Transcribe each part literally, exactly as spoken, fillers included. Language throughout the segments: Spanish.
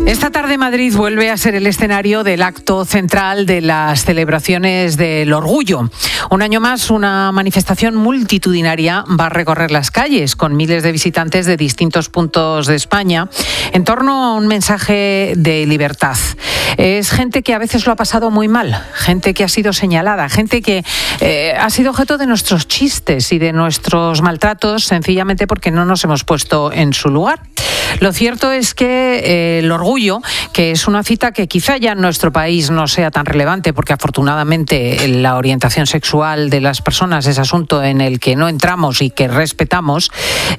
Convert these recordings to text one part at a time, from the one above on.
Esta tarde Madrid vuelve a ser el escenario del acto central de las celebraciones del Orgullo. Un año más, una manifestación multitudinaria va a recorrer las calles con miles de visitantes de distintos puntos de España en torno a un mensaje de libertad. Es gente que a veces lo ha pasado muy mal, gente que ha sido señalada, gente que eh, ha sido objeto de nuestros chistes y de nuestros maltratos sencillamente porque no nos hemos puesto en su lugar. Lo cierto es que eh, el Orgullo, que es una cita que quizá ya en nuestro país no sea tan relevante porque afortunadamente la orientación sexual de las personas es asunto en el que no entramos y que respetamos,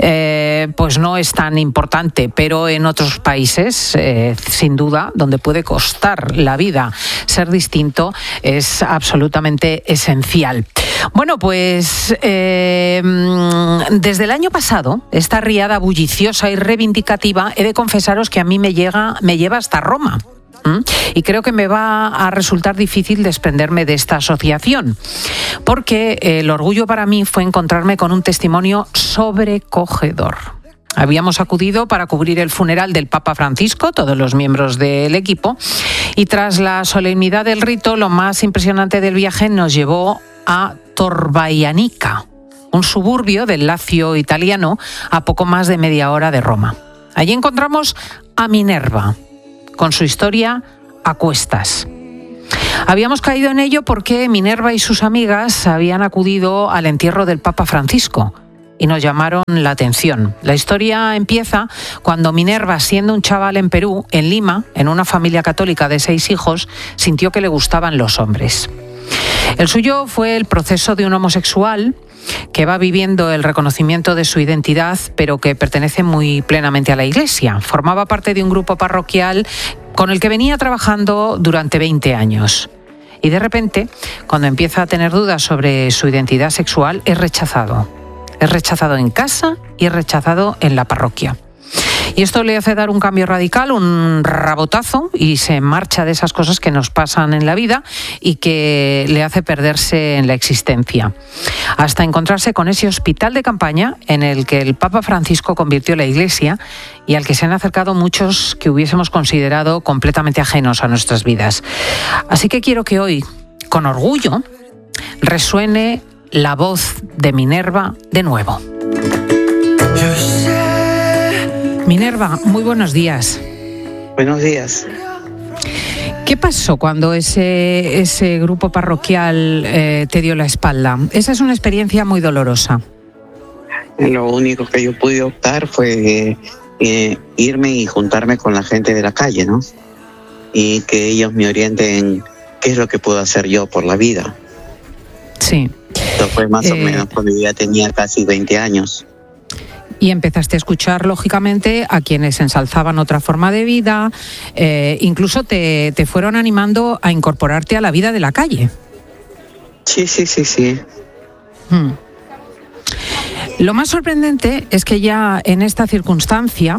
eh, pues no es tan importante, pero en otros países, eh, sin duda, donde puede costar la vida ser distinto, es absolutamente esencial. Bueno, pues eh, desde el año pasado, esta riada bulliciosa y reivindicativa, he de confesaros que a mí me llega, me lleva hasta Roma. ¿Mm? Y creo que me va a resultar difícil desprenderme de esta asociación, porque el Orgullo para mí fue encontrarme con un testimonio sobrecogedor. Habíamos acudido para cubrir el funeral del Papa Francisco, todos los miembros del equipo, y tras la solemnidad del rito, lo más impresionante del viaje nos llevò a Torvaianica, un suburbio del Lacio italiano a poco más de media hora de Roma. Allí encontramos a Minerva, con su historia a cuestas. Habíamos caído en ello porque Minerva y sus amigas habían acudido al entierro del Papa Francisco y nos llamaron la atención. La historia empieza cuando Minerva, siendo un chaval en Perú, en Lima, en una familia católica de seis hijos, sintió que le gustaban los hombres. El suyo fue el proceso de un homosexual que va viviendo el reconocimiento de su identidad, pero que pertenece muy plenamente a la Iglesia. Formaba parte de un grupo parroquial con el que venía trabajando durante veinte años. Y de repente, cuando empieza a tener dudas sobre su identidad sexual, es rechazado. Es rechazado en casa y es rechazado en la parroquia. Y esto le hace dar un cambio radical, un rabotazo, y se marcha de esas cosas que nos pasan en la vida y que le hace perderse en la existencia. Hasta encontrarse con ese hospital de campaña en el que el Papa Francisco convirtió la Iglesia y al que se han acercado muchos que hubiésemos considerado completamente ajenos a nuestras vidas. Así que quiero que hoy, con orgullo, resuene la voz de Minerva de nuevo. Minerva, muy buenos días. Buenos días. ¿Qué pasó cuando ese, ese grupo parroquial eh, te dio la espalda? Esa es una experiencia muy dolorosa. Lo único que yo pude optar fue eh, irme y juntarme con la gente de la calle, ¿no? Y que ellos me orienten qué es lo que puedo hacer yo por la vida. Sí. Esto fue más eh... o menos cuando yo ya tenía casi veinte años. Y empezaste a escuchar, lógicamente, a quienes ensalzaban otra forma de vida, eh, incluso te, te fueron animando a incorporarte a la vida de la calle. Sí, sí, sí, sí. Hmm. Lo más sorprendente es que ya en esta circunstancia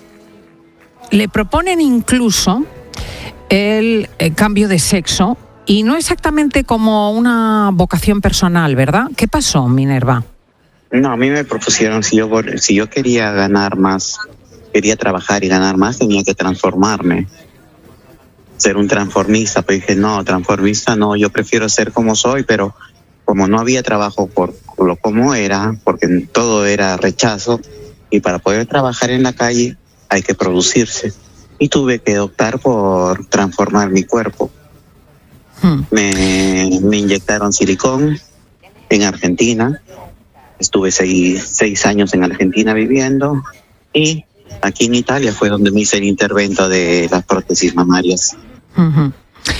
le proponen incluso el, el cambio de sexo, y no exactamente como una vocación personal, ¿verdad? ¿Qué pasó, Minerva? No, a mí me propusieron, si yo, si yo quería ganar más, quería trabajar y ganar más, tenía que transformarme, ser un transformista. Pues dije, no, transformista no, yo prefiero ser como soy, pero como no había trabajo por lo como era, porque todo era rechazo, y para poder trabajar en la calle hay que producirse. Y tuve que optar por transformar mi cuerpo. Hmm. Me, me inyectaron silicón en Argentina. Estuve seis, seis años en Argentina viviendo, y aquí en Italia fue donde me hice el intervento de las prótesis mamarias. Uh-huh.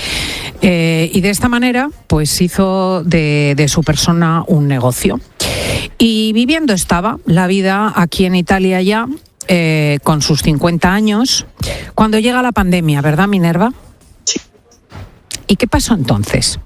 Eh, y de esta manera, pues hizo de, de su persona un negocio. Y viviendo estaba la vida aquí en Italia ya, eh, con sus cincuenta años, cuando llega la pandemia, ¿verdad, Minerva? Sí. ¿Y qué pasó entonces?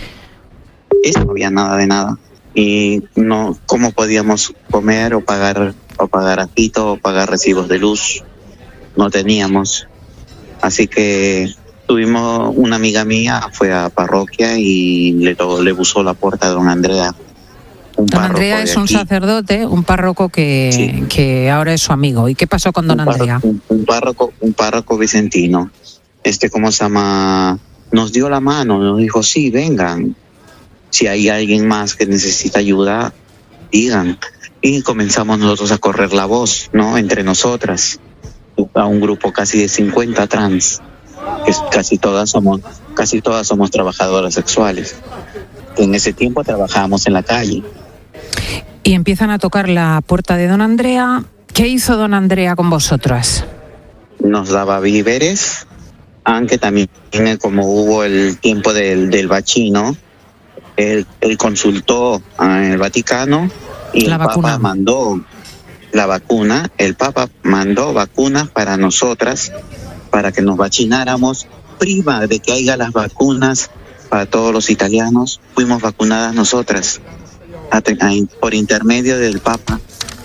No había nada de nada. Y no, ¿cómo podíamos comer o pagar o pagar apito o pagar recibos de luz? No teníamos. Así que tuvimos una amiga mía, fue a parroquia y le, le buscó la puerta a don Andrea. Un Don Andrea es un sacerdote, un párroco que, sí. que ahora es su amigo. ¿Y qué pasó con don un Andrea? Párroco, un, un párroco, un párroco vicentino. Este, ¿cómo se llama? Nos dio la mano, nos dijo, sí, vengan. Si hay alguien más que necesita ayuda, digan. Y comenzamos nosotros a correr la voz, ¿no? Entre nosotras, a un grupo casi de cincuenta trans, que casi todas somos, casi todas somos trabajadoras sexuales. En ese tiempo trabajábamos en la calle. Y empiezan a tocar la puerta de don Andrea. ¿Qué hizo don Andrea con vosotras? Nos daba víveres, aunque también como hubo el tiempo del, del bachino, él, él consultó al Vaticano y la el vacuna. Papa mandó la vacuna, el Papa mandó vacunas para nosotras, para que nos vacunáramos. Prima de que haya las vacunas para todos los italianos, fuimos vacunadas nosotras, a, a, por intermedio del Papa.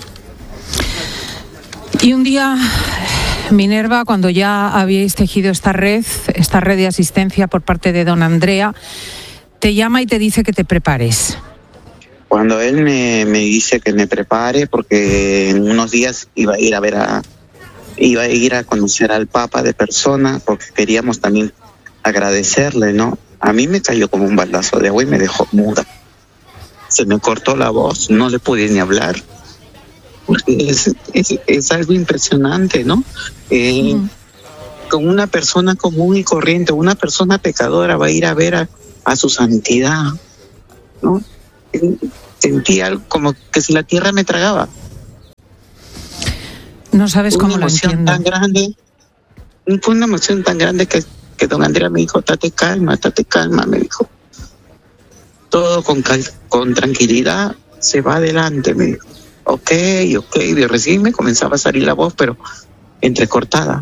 Y un día, Minerva, cuando ya habíais tejido esta red, esta red de asistencia por parte de don Andrea, te llama y te dice que te prepares. Cuando él me, me dice que me prepare, porque en unos días iba a ir a ver a, iba a ir a conocer al Papa de persona, porque queríamos también agradecerle, ¿no? A mí me cayó como un baldazo de agua y me dejó muda. Se me cortó la voz, no le pude ni hablar. Porque es, es, es algo impresionante, ¿no? Eh, mm. Con una persona común y corriente, una persona pecadora va a ir a ver a, a su santidad, ¿no? Sentí algo como que si la tierra me tragaba. No sabes cómo lo entiendo. Una emoción tan grande, fue una emoción tan grande que, que don Andrea me dijo, tate calma, tate calma, me dijo. Todo con, cal- con tranquilidad se va adelante, me dijo. Ok, ok, y recién me comenzaba a salir la voz, pero entrecortada.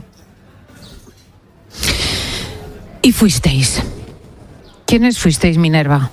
¿Y fuisteis? ¿Quiénes fuisteis, Minerva?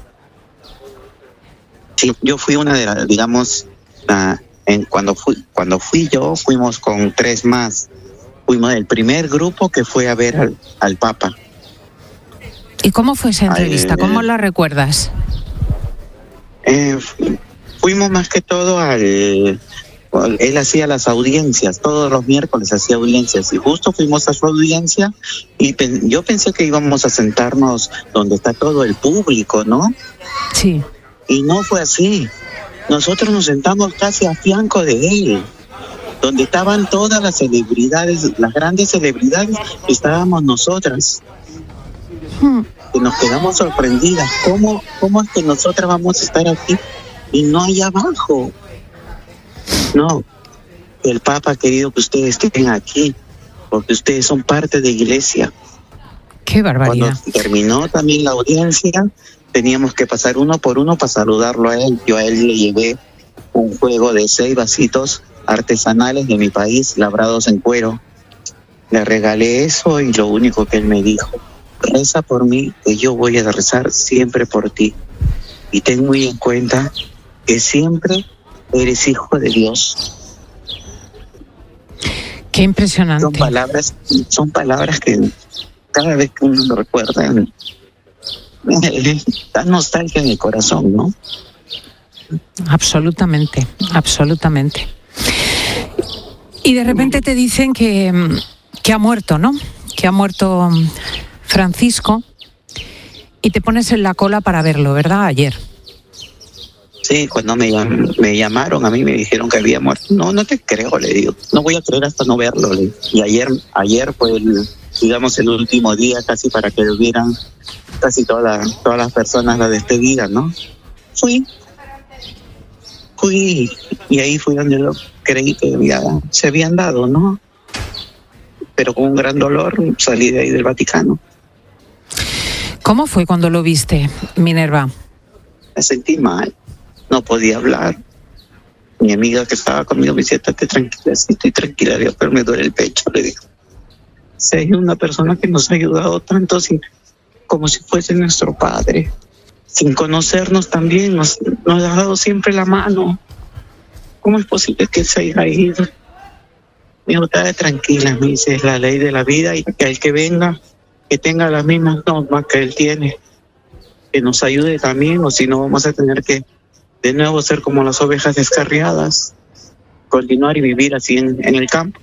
Sí, yo fui una de las, digamos, uh, en, cuando, fui, cuando fui yo, fuimos con tres más. Fuimos el primer grupo que fue a ver al, al Papa. ¿Y cómo fue esa entrevista? Al, ¿Cómo la recuerdas? Eh, fuimos más que todo al... Él hacía las audiencias, todos los miércoles hacía audiencias y justo fuimos a su audiencia y pen, yo pensé que íbamos a sentarnos donde está todo el público, ¿no? Sí. Y no fue así. Nosotros nos sentamos casi a fianco de él, donde estaban todas las celebridades, las grandes celebridades, estábamos nosotras. Hmm. Y nos quedamos sorprendidas. ¿Cómo, cómo es que nosotras vamos a estar aquí y no allá abajo? No, el Papa ha querido que ustedes estén aquí, porque ustedes son parte de iglesia. ¡Qué barbaridad! Cuando terminó también la audiencia, teníamos que pasar uno por uno para saludarlo a él. Yo a él le llevé un juego de seis vasitos artesanales de mi país, labrados en cuero. Le regalé eso y lo único que él me dijo, reza por mí, que yo voy a rezar siempre por ti. Y ten muy en cuenta que siempre eres hijo de Dios. Qué impresionante. Son palabras, son palabras que cada vez que uno lo recuerda, da nostalgia en el corazón, ¿no? Absolutamente, absolutamente. Y de repente te dicen que, que ha muerto, ¿no? Que ha muerto Francisco y te pones en la cola para verlo, ¿verdad? Ayer. Sí, cuando me, llam- me llamaron, a mí me dijeron que había muerto. No, no te creo, le digo. No voy a creer hasta no verlo. Le digo. Y ayer, ayer fue, el, digamos, el último día casi para que lo vieran casi todas todas las personas la despedida, ¿no? Fui. Fui. Y ahí fue donde lo creí que había, se habían dado, ¿no? Pero con un gran dolor salí de ahí del Vaticano. ¿Cómo fue cuando lo viste, Minerva? Me sentí mal. No podía hablar. Mi amiga que estaba conmigo me decía, estate tranquila, sí, estoy tranquila, Dios, pero me duele el pecho, le digo. Si hay una persona que nos ha ayudado tanto sin, como si fuese nuestro padre, sin conocernos también, nos, nos ha dado siempre la mano. ¿Cómo es posible que se haya ido? Me dijo, estate tranquila, me dice, es la ley de la vida y que el que venga, que tenga las mismas normas que él tiene, que nos ayude también, o si no vamos a tener que de nuevo ser como las ovejas descarriadas, continuar y vivir así en, en el campo.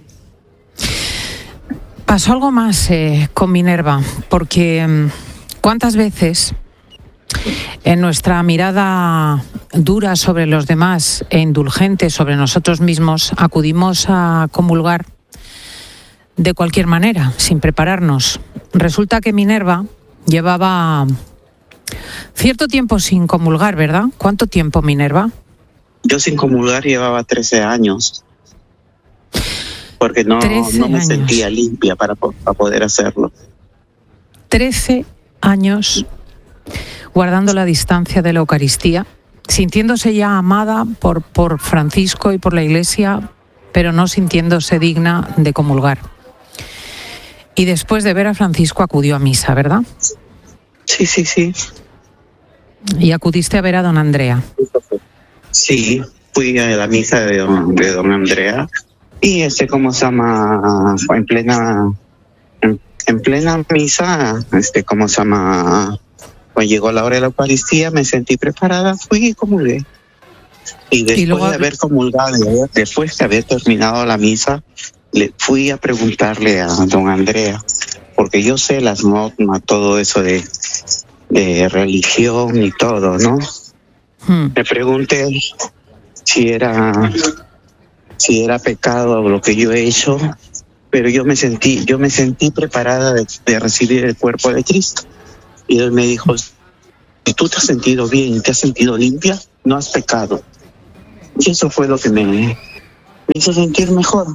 Pasó algo más eh, con Minerva, porque ¿cuántas veces en nuestra mirada dura sobre los demás e indulgente sobre nosotros mismos acudimos a comulgar de cualquier manera, sin prepararnos? Resulta que Minerva llevaba cierto tiempo sin comulgar, ¿verdad? ¿Cuánto tiempo, Minerva? Yo sin comulgar llevaba trece años, porque no, no me años. sentía limpia para, para poder hacerlo. trece años guardando la distancia de la Eucaristía, sintiéndose ya amada por, por Francisco y por la Iglesia, pero no sintiéndose digna de comulgar. Y después de ver a Francisco acudió a misa, ¿verdad? Sí, sí, sí. Y acudiste a ver a don Andrea. Sí, fui a la misa de don, de don Andrea y este, ¿cómo se llama? En plena, en, en plena misa, este, ¿cómo se llama? Cuando llegó la hora de la Eucaristía, me sentí preparada, fui y comulgué. Y después ¿Y luego... de haber comulgado, después de haber terminado la misa, le fui a preguntarle a don Andrea, porque yo sé las normas, todo eso de, de religión y todo, ¿no? Hmm. Le pregunté si era, si era pecado lo que yo he hecho, pero yo me sentí, yo me sentí preparada de, de recibir el cuerpo de Cristo. Y él me dijo, si tú te has sentido bien y te has sentido limpia, no has pecado. Y eso fue lo que me, me hizo sentir mejor.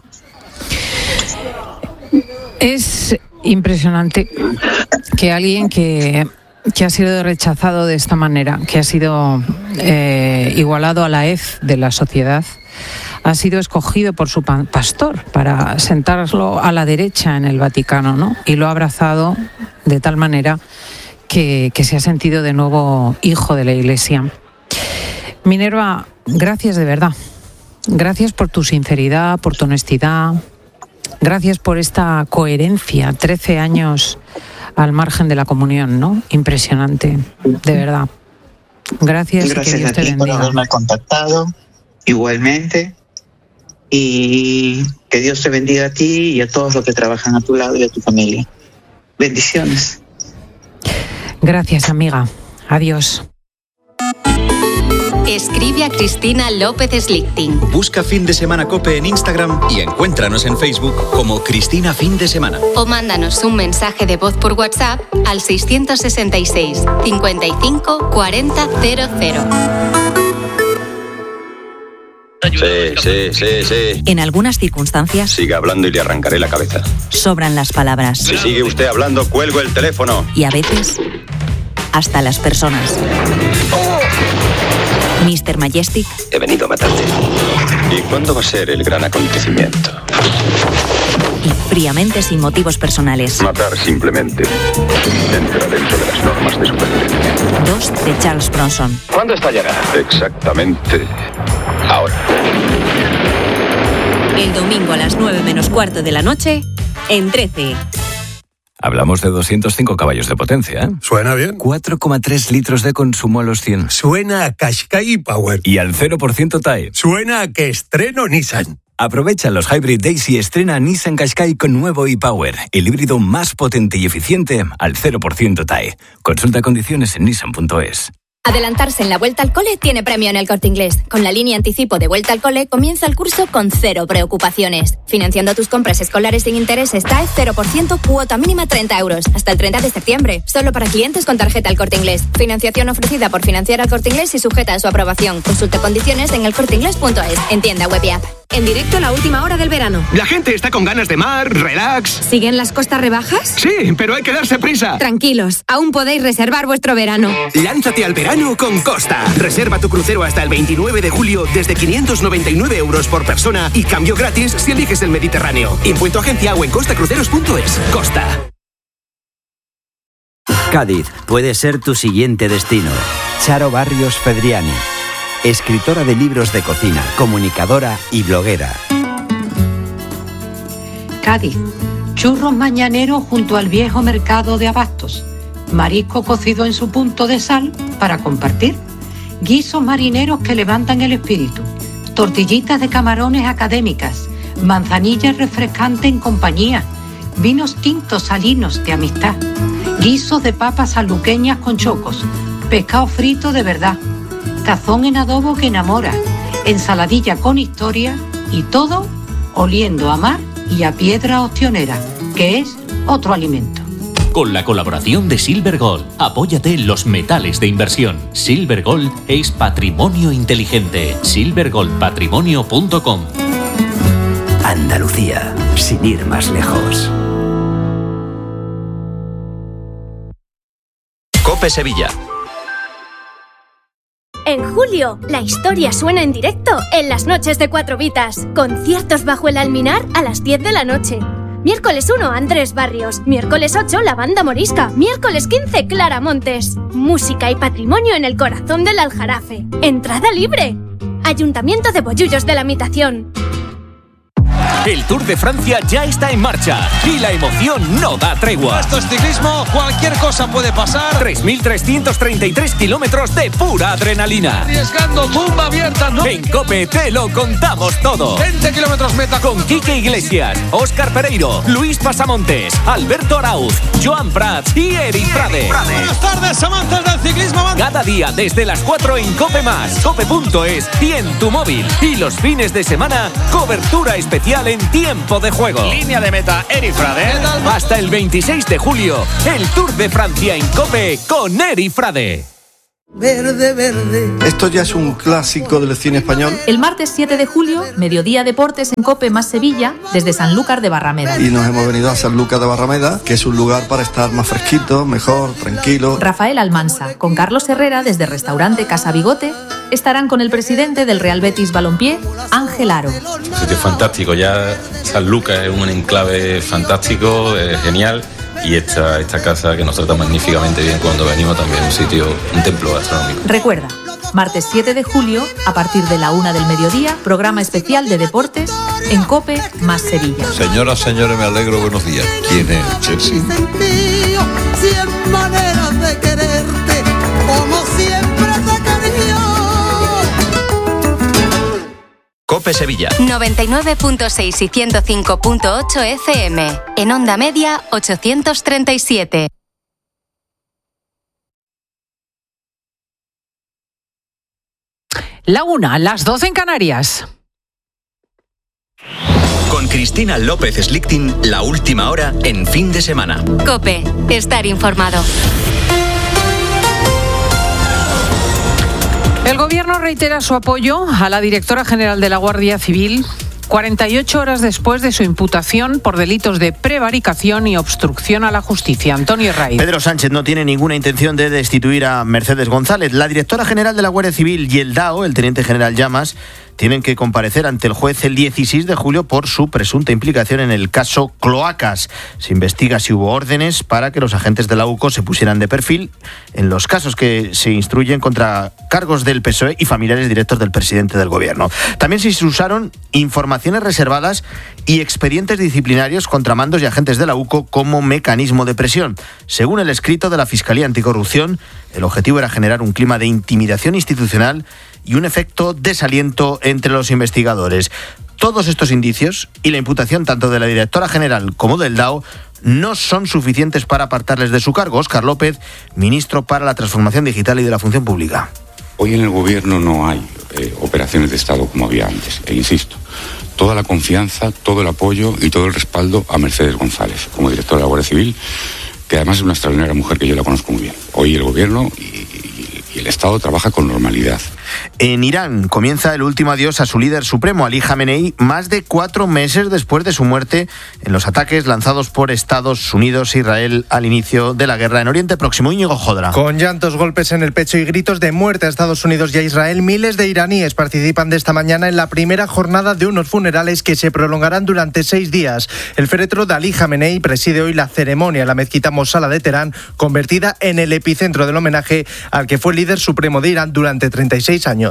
Es impresionante que alguien que, que ha sido rechazado de esta manera, que ha sido eh, igualado a la hez de la sociedad, ha sido escogido por su pastor para sentarlo a la derecha en el Vaticano, ¿no? Y lo ha abrazado de tal manera que, que se ha sentido de nuevo hijo de la Iglesia. Minerva, gracias de verdad. Gracias por tu sinceridad, por tu honestidad. Gracias por esta coherencia. trece años al margen de la comunión, ¿no? Impresionante, de verdad. Gracias, Gracias y que Dios a te ti bendiga. por haberme contactado, igualmente. Y que Dios te bendiga a ti y a todos los que trabajan a tu lado y a tu familia. Bendiciones. Gracias, amiga. Adiós. Escribe a Cristina López Slichting. Busca Fin de Semana COPE en Instagram y encuéntranos en Facebook como Cristina Fin de Semana. O mándanos un mensaje de voz por WhatsApp al seiscientos sesenta y seis, cincuenta y cinco, cuarenta, cero cero. Sí, sí, sí, sí. En algunas circunstancias... Siga hablando y le arrancaré la cabeza. Sobran las palabras. Si sigue usted hablando, cuelgo el teléfono. Y a veces, hasta las personas. mister Majestic. He venido a matarte. ¿Y cuándo va a ser el gran acontecimiento? Y fríamente, sin motivos personales. Matar simplemente. Entra dentro de las normas de supervivencia. Dos de Charles Bronson. ¿Cuándo estallará? Exactamente ahora. El domingo a las nueve menos cuarto de la noche, en trece. Hablamos de doscientos cinco caballos de potencia, ¿eh? Suena bien. cuatro coma tres litros de consumo a los cien. Suena a Qashqai Power. Y al cero por ciento T A E. Suena a que estreno Nissan. Aprovecha los Hybrid Days y estrena Nissan Qashqai con nuevo e-Power, el híbrido más potente y eficiente al cero por ciento T A E. Consulta condiciones en nissan punto es. Adelantarse en la Vuelta al Cole tiene premio en El Corte Inglés. Con la línea anticipo de Vuelta al Cole comienza el curso con cero preocupaciones. Financiando tus compras escolares sin intereses T A E cero por ciento, cuota mínima treinta euros. Hasta el treinta de septiembre. Solo para clientes con tarjeta El Corte Inglés. Financiación ofrecida por Financiar El Corte Inglés y sujeta a su aprobación. Consulta condiciones en el corte inglés punto es. En tienda web y app. En directo a la última hora del verano. La gente está con ganas de mar, relax. ¿Siguen las costas rebajas? Sí, pero hay que darse prisa. Tranquilos, aún podéis reservar vuestro verano. Lánzate al verano con Costa. Reserva tu crucero hasta el veintinueve de julio desde quinientos noventa y nueve euros por persona y cambio gratis si eliges el Mediterráneo. Impuesto agencia o en costa cruceros punto es. Costa. Cádiz puede ser tu siguiente destino. Charo Barrios Fedriani. Escritora de libros de cocina, comunicadora y bloguera. Cádiz, churros mañaneros junto al viejo mercado de abastos, marisco cocido en su punto de sal para compartir guisos marineros que levantan el espíritu, tortillitas de camarones académicas, manzanilla refrescante en compañía, vinos tintos salinos de amistad, guisos de papas sanluqueñas con chocos, pescado frito de verdad, cazón en adobo que enamora, ensaladilla con historia y todo oliendo a mar y a piedra ostionera, que es otro alimento. Con la colaboración de Silver Gold, apóyate en los metales de inversión. Silver Gold es patrimonio inteligente. silver gold patrimonio punto com. Andalucía, sin ir más lejos. COPE Sevilla. En julio, la historia suena en directo en las noches de Cuatro Vitas. Conciertos bajo el alminar a las diez de la noche. Miércoles uno, Andrés Barrios. Miércoles ocho, la Banda Morisca. Miércoles quince, Clara Montes. Música y patrimonio en el corazón del Aljarafe. Entrada libre. Ayuntamiento de Bollullos de la Mitación. El Tour de Francia ya está en marcha y la emoción no da tregua. Esto es ciclismo, cualquier cosa puede pasar. tres mil trescientos treinta y tres kilómetros de pura adrenalina. Arriesgando, tumba abierta, ¿no? En COPE te lo contamos todo. veinte kilómetros meta. Con Quique Iglesias, Óscar Pereiro, Luis Pasamontes, Alberto Arauz, Joan Prats y Eric Frade. Buenas tardes, amantes del ciclismo. Cada día desde las cuatro en COPE más, cope punto es y en tu móvil. Y los fines de semana, cobertura especial en tiempo de juego. Línea de meta, Eric Frade. Hasta el veintiséis de julio, el Tour de Francia en COPE con Eric Frade. Verde, verde. Esto ya es un clásico del cine español. El martes siete de julio, mediodía deportes en COPE más Sevilla, desde Sanlúcar de Barrameda. Y nos hemos venido a Sanlúcar de Barrameda, que es un lugar para estar más fresquito, mejor, tranquilo. Rafael Almansa, con Carlos Herrera desde Restaurante Casa Bigote, estarán con el presidente del Real Betis Balompié, Ángel Aro. Es un sitio fantástico, ya Sanlúcar es un enclave fantástico, es genial. Y esta, esta casa que nos trata magníficamente bien cuando venimos también, un sitio, un templo gastronómico. Recuerda, martes siete de julio, a partir de la una del mediodía, programa especial de deportes en COPE más Sevilla. Señoras, señores, me alegro, buenos días. ¿Quién es el Chelsea? Cien maneras de quererte, como siempre te quería. COPE Sevilla. noventa y nueve punto seis y ciento cinco punto ocho F M. En onda media, ochocientos treinta y siete. La una, las doce en Canarias. Con Cristina López Slichting, la última hora en fin de semana. COPE, estar informado. El Gobierno reitera su apoyo a la directora general de la Guardia Civil cuarenta y ocho horas después de su imputación por delitos de prevaricación y obstrucción a la justicia. Antonio Herraiz. Pedro Sánchez no tiene ninguna intención de destituir a Mercedes González. La directora general de la Guardia Civil y el D A O, el teniente general Llamas, tienen que comparecer ante el juez el dieciséis de julio por su presunta implicación en el caso Cloacas. Se investiga si hubo órdenes para que los agentes de la U C O se pusieran de perfil en los casos que se instruyen contra cargos del P S O E y familiares directos del presidente del Gobierno. También se usaron informaciones reservadas y expedientes disciplinarios contra mandos y agentes de la U C O como mecanismo de presión. Según el escrito de la Fiscalía Anticorrupción, el objetivo era generar un clima de intimidación institucional y un efecto desaliento entre los investigadores. Todos estos indicios y la imputación tanto de la directora general como del D A O no son suficientes para apartarles de su cargo. Óscar López, ministro para la Transformación Digital y de la Función Pública. Hoy en el Gobierno no hay eh, operaciones de Estado como había antes. E insisto, toda la confianza, todo el apoyo y todo el respaldo a Mercedes González, como directora de la Guardia Civil, que además es una extraordinaria mujer que yo la conozco muy bien. Hoy el Gobierno y, y, y el Estado trabaja con normalidad. En Irán comienza el último adiós a su líder supremo, Ali Jamenei, más de cuatro meses después de su muerte en los ataques lanzados por Estados Unidos e Israel al inicio de la guerra en Oriente Próximo. Íñigo Jodra. Con llantos, golpes en el pecho y gritos de muerte a Estados Unidos y a Israel, miles de iraníes participan de esta mañana en la primera jornada de unos funerales que se prolongarán durante seis días. El féretro de Ali Jamenei preside hoy la ceremonia en la mezquita Mosala de Teherán, convertida en el epicentro del homenaje al que fue líder supremo de Irán durante treinta y seis años.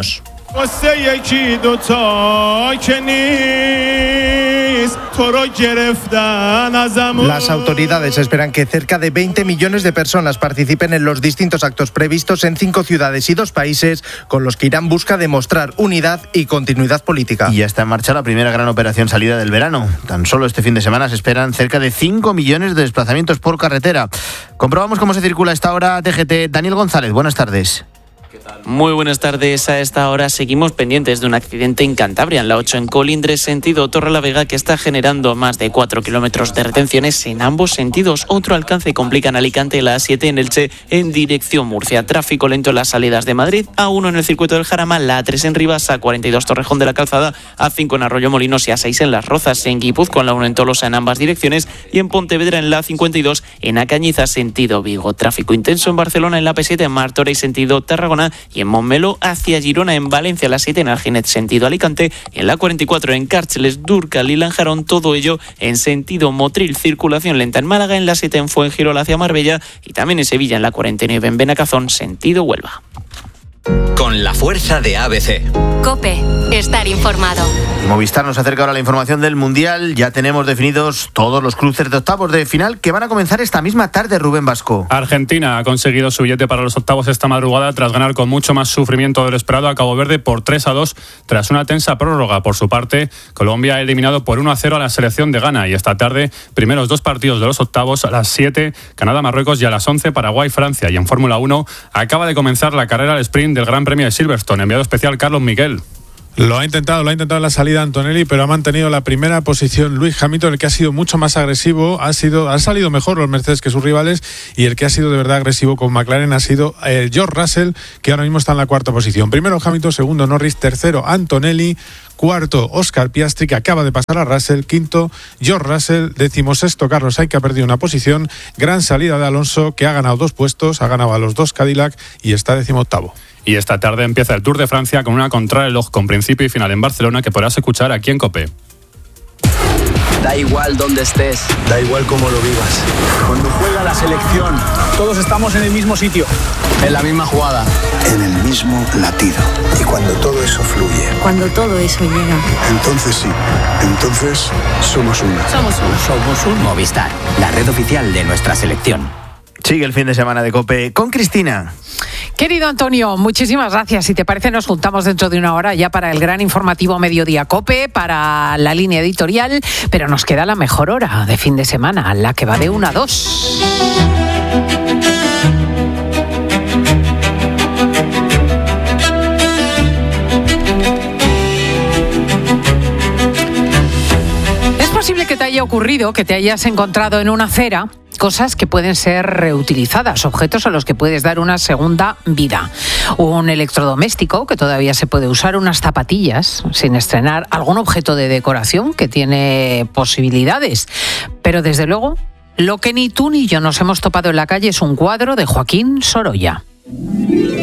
Las autoridades esperan que cerca de veinte millones de personas participen en los distintos actos previstos en cinco ciudades y dos países, con los que Irán busca demostrar unidad y continuidad política. Y ya está en marcha la primera gran operación salida del verano. Tan solo este fin de semana se esperan cerca de cinco millones de desplazamientos por carretera. Comprobamos cómo se circula a esta hora T G T. Daniel González, buenas tardes. Muy buenas tardes. A esta hora seguimos pendientes de un accidente en Cantabria, en la ocho en Colindres, sentido Torrelavega, que está generando más de cuatro kilómetros de retenciones en ambos sentidos. Otro alcance complica en Alicante, la A siete en Elche, en dirección Murcia. Tráfico lento en las salidas de Madrid, A uno en el circuito del Jarama, la A tres en Rivas, A cuarenta y dos Torrejón de la Calzada, A cinco en Arroyo Molinos y A seis en Las Rozas, en Guipúzcoa, en la uno en Tolosa en ambas direcciones y en Pontevedra en la A cincuenta y dos en A Cañiza, sentido Vigo. Tráfico intenso en Barcelona, en la P siete en Martorell, sentido Tarragona, y en Montmeló hacia Girona, en Valencia, la siete en Alginet, sentido Alicante, en la cuarenta y cuatro en Cárceles, Dúrcal y Lanjarón, todo ello en sentido Motril. Circulación lenta en Málaga, en la siete en Fuengirola hacia Marbella y también en Sevilla, en la cuarenta y nueve en Benacazón, sentido Huelva. Con la fuerza de A B C. COPE. Estar informado. Movistar nos acerca ahora la información del Mundial. Ya tenemos definidos todos los cruces de octavos de final que van a comenzar esta misma tarde, Rubén Vasco. Argentina ha conseguido su billete para los octavos esta madrugada tras ganar con mucho más sufrimiento de lo esperado a Cabo Verde por tres a dos tras una tensa prórroga. Por su parte, Colombia ha eliminado por uno a cero a la selección de Ghana y esta tarde, primeros dos partidos de los octavos a las siete, Canadá-Marruecos y a las once, Paraguay-Francia. Y en Fórmula uno acaba de comenzar la carrera al sprint del Gran Premio de Silverstone. Enviado especial Carlos Miguel. Lo ha intentado, lo ha intentado en la salida Antonelli, pero ha mantenido la primera posición Lewis Hamilton, el que ha sido mucho más agresivo, ha sido, ha salido mejor los Mercedes que sus rivales, y el que ha sido de verdad agresivo con McLaren ha sido eh, George Russell, que ahora mismo está en la cuarta posición. Primero Hamilton, segundo Norris, tercero Antonelli, cuarto Oscar Piastri, que acaba de pasar a Russell, quinto George Russell, decimosexto Carlos Sainz, que ha perdido una posición, gran salida de Alonso, que ha ganado dos puestos, ha ganado a los dos Cadillac y está decimoctavo. Y esta tarde empieza el Tour de Francia con una contrarreloj con principio y final en Barcelona que podrás escuchar aquí en COPE. Da igual dónde estés, da igual cómo lo vivas. Cuando juega la selección, todos estamos en el mismo sitio, en la misma jugada, en el mismo latido. Y cuando todo eso fluye, cuando todo eso llega, entonces sí, entonces somos uno. Somos uno. Somos uno. Movistar, la red oficial de nuestra selección. Sigue el fin de semana de COPE con Cristina. Querido Antonio, muchísimas gracias. Si te parece, nos juntamos dentro de una hora ya para el gran informativo Mediodía COPE, para la línea editorial, pero nos queda la mejor hora de fin de semana, la que va de una a dos. Es posible que te haya ocurrido, que te hayas encontrado en una acera cosas que pueden ser reutilizadas, objetos a los que puedes dar una segunda vida. Un electrodoméstico que todavía se puede usar, unas zapatillas sin estrenar, algún objeto de decoración que tiene posibilidades. Pero desde luego, lo que ni tú ni yo nos hemos topado en la calle es un cuadro de Joaquín Sorolla.